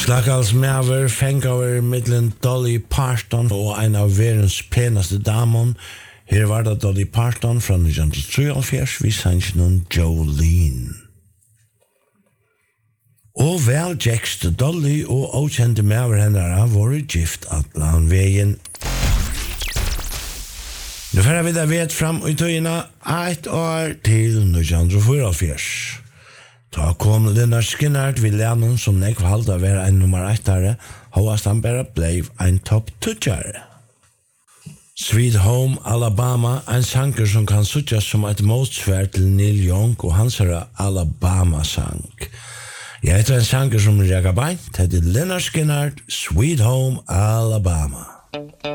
Stakkals maver fengaver mittlen Dolly Parton og en av verdens peneste damon. Her var det Dolly Parton fra 1973, vi sanns noen Jolene. Og vel Jackst Dolly og okjente maver hennara var gift atlan vegen. Nu får vi da vet fram i tøyina 1 år til 1974. Da kom Lynyrd Skynyrd vid länen som nekv halda være en nummer 1-are, hovast han bare blev en topp 2-are. Sweet Home Alabama, en sanger som kan suttjas som et motsvær til Neil Young og hans Alabama-sang. Jeg heter en sanger som reager beint, heter Lynyrd Skynyrd, Sweet Home Alabama.